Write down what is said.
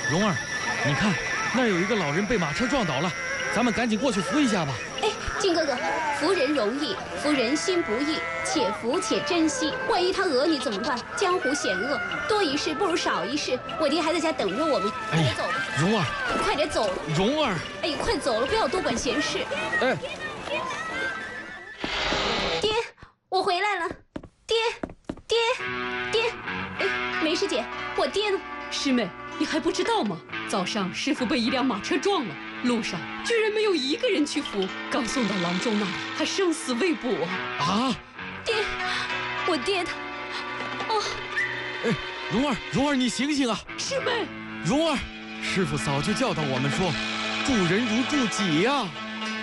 蓉儿，你看，那儿有一个老人被马车撞倒了，咱们赶紧过去扶一下吧。 哎，金哥哥，扶人容易，扶人心不易，且扶且珍惜。万一他讹你怎么办？江湖险恶，多一事不如少一事。我爹还在家等着我们，快点走吧。 蓉儿， 快点走。 蓉儿， 哎，快走了，不要多管闲事。 哎， 爹，我回来了。爹，哎，梅师姐，我爹呢？ 师妹，你还不知道吗？早上师傅被一辆马车撞了，路上居然没有一个人去扶，刚送到郎中那里，还生死未卜啊！ 啊！ 爹，我爹他，哦， 哎，蓉儿，你醒醒啊！ 师妹， 蓉儿，师傅早就教导我们说，助人如助己呀。